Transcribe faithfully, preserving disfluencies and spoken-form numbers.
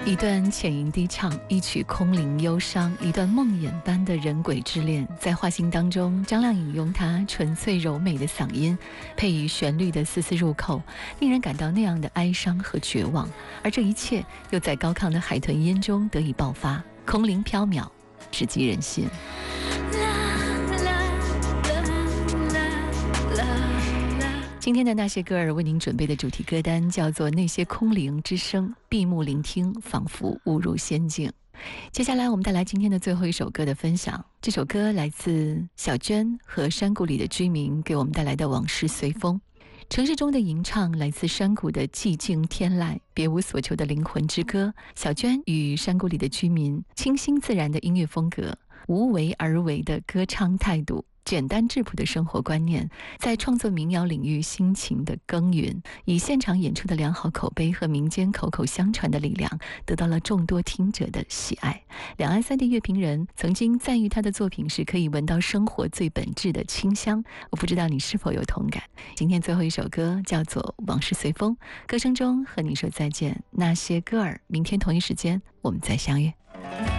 一段浅吟低唱，一曲空灵忧伤，一段梦魇般的人鬼之恋。在画心当中，张靓颖用她纯粹柔美的嗓音，配以旋律的丝丝入扣，令人感到那样的哀伤和绝望。而这一切又在高亢的海豚音中得以爆发，空灵缥缈，直击人心。今天的那些歌儿为您准备的主题歌单叫做《那些空灵之声》，闭目聆听，仿佛误入仙境。接下来我们带来今天的最后一首歌的分享，这首歌来自小娟和山谷里的居民给我们带来的《往事随风》。城市中的吟唱来自山谷的寂静天籁，别无所求的灵魂之歌。小娟与山谷里的居民清新自然的音乐风格，无为而为的歌唱态度，简单质朴的生活观念，在创作民谣领域辛勤的耕耘，以现场演出的良好口碑和民间口口相传的力量，得到了众多听者的喜爱。两岸三地乐评人曾经赞誉他的作品是可以闻到生活最本质的清香，我不知道你是否有同感。今天最后一首歌叫做《往事随风》，歌声中和你说再见，那些歌儿。明天同一时间我们再相约。